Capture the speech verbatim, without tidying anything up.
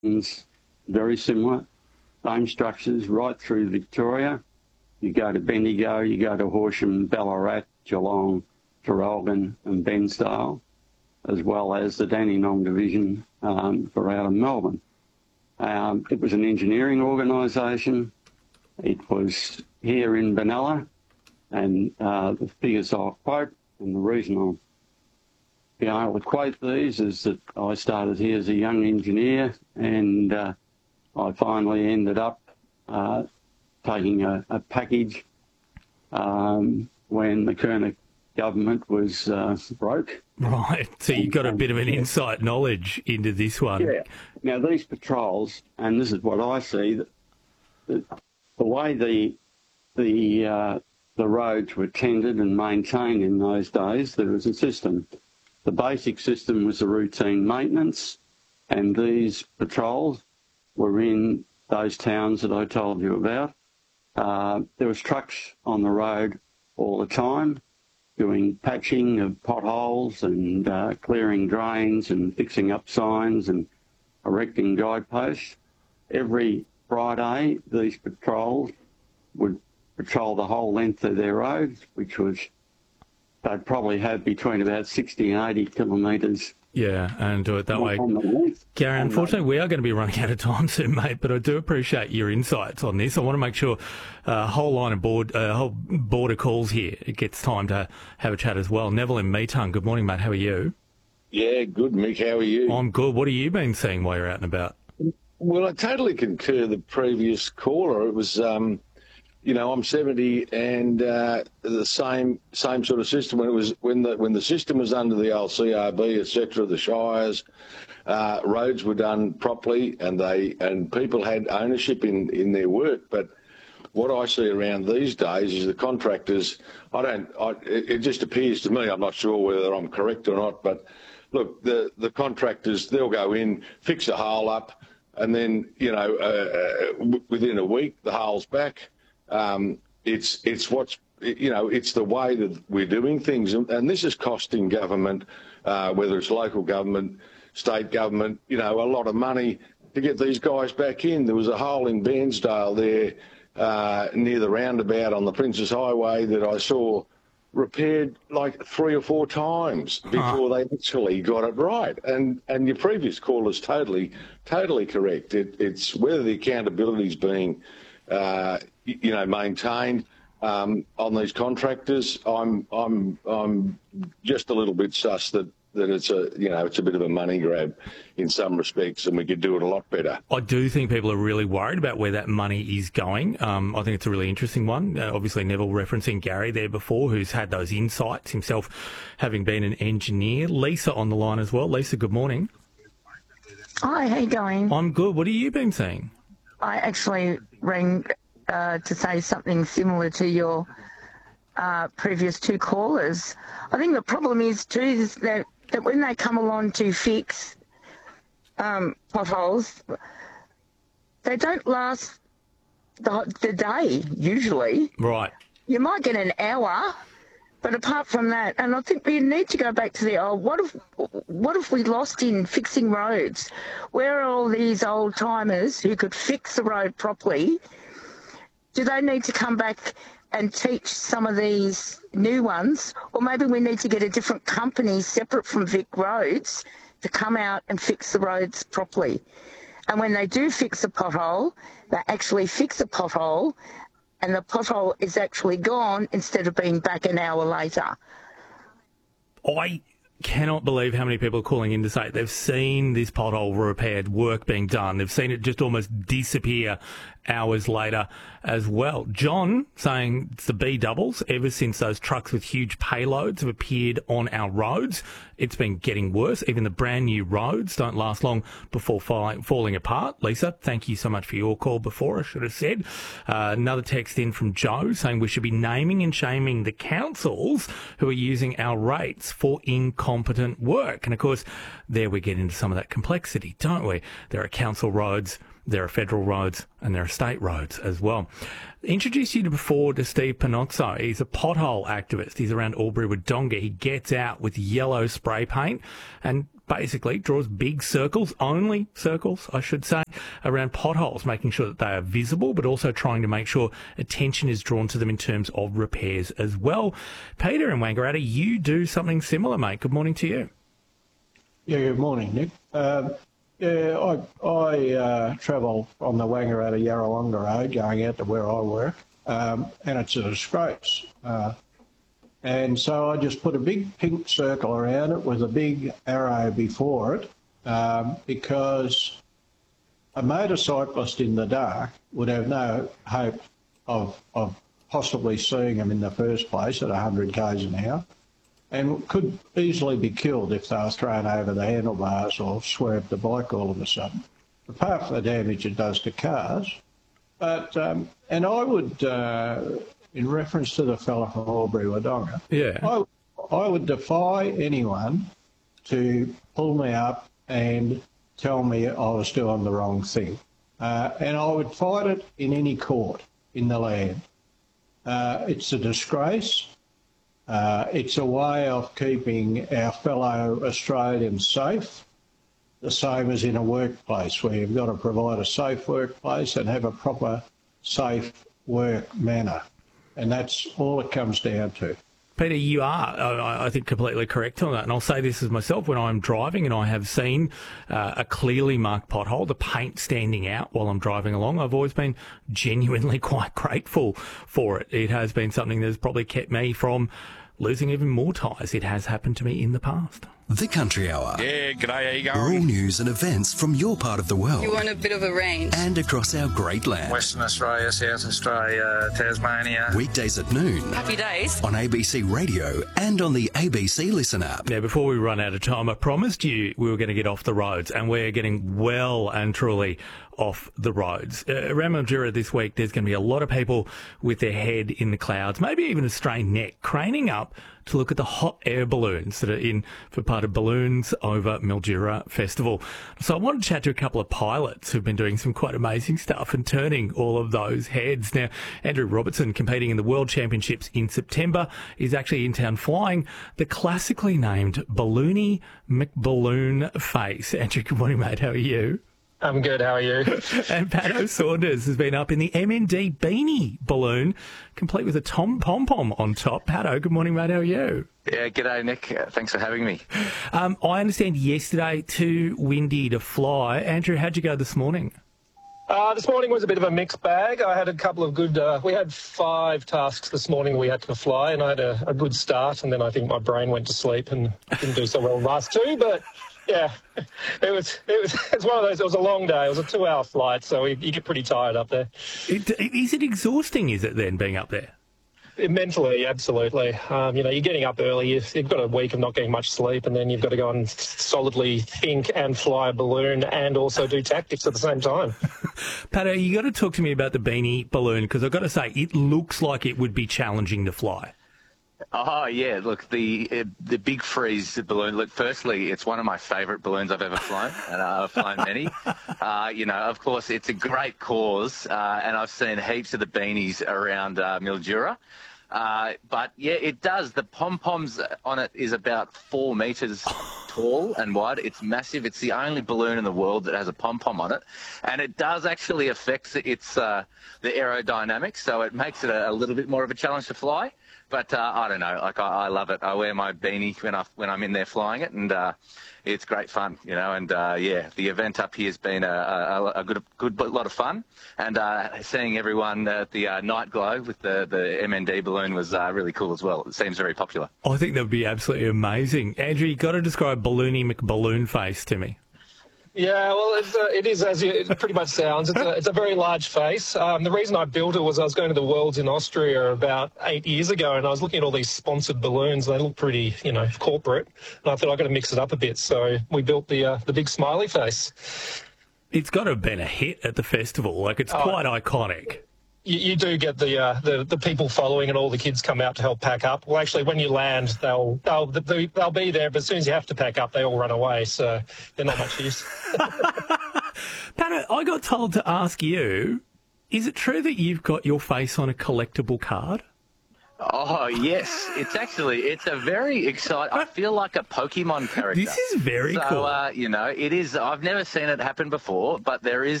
It's very similar, same structures right through Victoria. You go to Bendigo, you go to Horsham, Ballarat, Geelong, Traralgon and Bensdale, as well as the Dandenong Division um, for out of Melbourne. Um, it was an engineering organisation. It was here in Benalla, and uh, the figures I'll quote, and the reason I'll be able to quote these is that I started here as a young engineer, and uh, I finally ended up uh, taking a, a package um, when the Kerner government was uh, broke. Right, so you've got a bit of an insight knowledge into this one. Yeah. Now, these patrols, and this is what I see, that, that the way the the uh, the roads were tended and maintained in those days, there was a system. The basic system was the routine maintenance, and these patrols were in those towns that I told you about. Uh, there was trucks on the road all the time, doing patching of potholes and uh, clearing drains and fixing up signs and erecting guideposts. Every Friday, these patrols would patrol the whole length of their roads, which was, they'd probably have between about sixty and eighty kilometres. Yeah, and do it that way. Gary, unfortunately, we are going to be running out of time soon, mate, but I do appreciate your insights on this. I want to make sure a uh, whole line of board, uh, whole border calls here. It gets time to have a chat as well. Neville in Metung, good morning, mate. How are you? Yeah, good, Mick. How are you? I'm good. What have you been seeing while you're out and about? Well, I totally concur the previous caller. It was, um, you know, I'm seventy, and uh, the same same sort of system when it was when the when the system was under the old C R B, et cetera, the shires, uh, roads were done properly, and they and people had ownership in in their work. But what I see around these days is the contractors. I don't. I, it, it just appears to me. I'm not sure whether I'm correct or not, but look, the the contractors, they'll go in, fix a hole up, and then you know uh, uh, within a week the hole's back. Um, it's it's what's you know it's the way that we're doing things, and, and this is costing government, uh, whether it's local government, state government, you know, a lot of money to get these guys back in. There was a hole in Bairnsdale there uh, near the roundabout on the Princess Highway that I saw repaired like three or four times before they actually got it right. And and your previous call is totally totally correct. It, it's whether the accountability is being uh, you know, maintained um, on these contractors. I'm I'm I'm just a little bit sus that, that it's a you know it's a bit of a money grab in some respects, and we could do it a lot better. I do think people are really worried about where that money is going. Um, I think it's a really interesting one. Uh, obviously, Neville referencing Gary there before, who's had those insights himself, having been an engineer. Lisa on the line as well. Lisa, good morning. Hi, how you going? I'm good. What have you been seeing? I actually rang Uh, to say something similar to your uh, previous two callers. I think the problem is too is that, that when they come along to fix um, potholes, they don't last the, the day usually. Right. You might get an hour, but apart from that, and I think we need to go back to the old, what if what if we lost in fixing roads? Where are all these old timers who could fix the road properly? Do they need to come back and teach some of these new ones? Or maybe we need to get a different company separate from Vic Roads to come out and fix the roads properly. And when they do fix a pothole, they actually fix a pothole and the pothole is actually gone instead of being back an hour later. I cannot believe how many people are calling in to say they've seen this pothole repaired, work being done. They've seen it just almost disappear hours later as well. John saying it's the B doubles. Ever since those trucks with huge payloads have appeared on our roads, it's been getting worse. Even the brand new roads don't last long before falling, falling apart. Lisa, thank you so much for your call before, I should have said. Uh, another text in from Joe saying we should be naming and shaming the councils who are using our rates for incompetent work. And of course, there we get into some of that complexity, don't we? There are council roads, there are federal roads, and there are state roads as well. Introduced you to before to Steve Panozzo. He's a pothole activist. He's around Albury Wodonga. He gets out with yellow spray paint and basically draws big circles, only circles, I should say, around potholes, making sure that they are visible, but also trying to make sure attention is drawn to them in terms of repairs as well. Peter in Wangaratta, you do something similar, mate. Good morning to you. Yeah, good morning, Nick. Um, yeah, I, I uh, travel on the Wangaratta Yarrawonga Road going out to where I work, um, and it's a disgrace. Uh, and so I just put a big pink circle around it with a big arrow before it, um, because a motorcyclist in the dark would have no hope of, of possibly seeing them in the first place at one hundred k's an hour, and could easily be killed if they were thrown over the handlebars or swerved the bike all of a sudden, apart from the damage it does to cars. But, um, and I would, uh, in reference to the fella from Albury Wodonga, yeah. I, I would defy anyone to pull me up and tell me I was doing the wrong thing. Uh, and I would fight it in any court in the land. Uh, it's a disgrace. Uh, it's a way of keeping our fellow Australians safe, the same as in a workplace where you've got to provide a safe workplace and have a proper, safe work manner. And that's all it comes down to. Peter, you are, I think, completely correct on that. And I'll say this as myself, when I'm driving and I have seen uh, a clearly marked pothole, the paint standing out while I'm driving along, I've always been genuinely quite grateful for it. It has been something that's probably kept me from losing even more tyres. It has happened to me in the past. The Country Hour. Yeah, g'day, how you going? All news and events from your part of the world. You want a bit of a range. And across our great land. Western Australia, South Australia, Tasmania. Weekdays at noon. Happy days. On A B C Radio and on the A B C Listen app. Now, before we run out of time, I promised you we were going to get off the roads, and we're getting well and truly off the roads. Uh, around Mildura this week, there's going to be a lot of people with their head in the clouds, maybe even a strained neck, craning up to look at the hot air balloons that are in for part of Balloons Over Mildura Festival. So I wanted to chat to a couple of pilots who've been doing some quite amazing stuff and turning all of those heads. Now, Andrew Robertson, competing in the World Championships in September, is actually in town flying the classically named Balloony McBalloon face. Andrew, good morning, mate. How are you? I'm good, how are you? And Pato Saunders has been up in the M N D beanie balloon, complete with a tom pom-pom on top. Pato, good morning, mate, how are you? Yeah, g'day, Nick. Uh, thanks for having me. Um, I understand yesterday too windy to fly. Andrew, how'd you go this morning? Uh, this morning was a bit of a mixed bag. I had a couple of good, uh, we had five tasks this morning we had to fly, and I had a, a good start, and then I think my brain went to sleep and didn't do so well the last two, but yeah, it was, it was, it's one of those, it was a long day. It was a two hour flight, so you, you get pretty tired up there. It, is it exhausting, is it then, being up there? Mentally, absolutely. Um, you know, you're getting up early, you've, you've got a week of not getting much sleep, and then you've got to go and solidly think and fly a balloon and also do tactics at the same time. Pato, you got to talk to me about the beanie balloon, because I've got to say, it looks like it would be challenging to fly. Oh, yeah, look, the uh, the Big Freeze balloon, look, firstly, it's one of my favourite balloons I've ever flown, and uh, I've flown many. Uh, you know, of course, it's a great cause, uh, and I've seen heaps of the beanies around uh, Mildura. Uh, but, yeah, it does. The pom-poms on it is about four metres tall and wide. It's massive. It's the only balloon in the world that has a pom-pom on it. And it does actually affect its, uh, the aerodynamics, so it makes it a, a little bit more of a challenge to fly. But uh, I don't know, like I, I love it. I wear my beanie when, I, when I'm in there flying it, and uh, it's great fun, you know. And, uh, yeah, the event up here has been a, a, a good good lot of fun. And uh, seeing everyone at the uh, night glow with the, the M N D balloon was uh, really cool as well. It seems very popular. I think that would be absolutely amazing. Andrew, you've got to describe Balloony McBalloon face to me. Yeah, well, it's, uh, it is, as you, it pretty much sounds. It's a, it's a very large face. Um, the reason I built it was I was going to the Worlds in Austria about eight years ago, and I was looking at all these sponsored balloons, and they look pretty, you know, corporate. And I thought I've got to mix it up a bit, so we built the uh, the big smiley face. It's got to have been a hit at the festival. Like, it's oh. quite iconic. You, you do get the, uh, the the people following, and all the kids come out to help pack up. Well, actually, when you land, they'll they'll they'll be there, but as soon as you have to pack up, they all run away. So they're not much use. Pato, I got told to ask you: is it true that you've got your face on a collectible card? Oh, yes. It's actually, it's a very exciting, I feel like a Pokemon character. This is very so, cool. Uh, you know, it is, I've never seen it happen before, but there is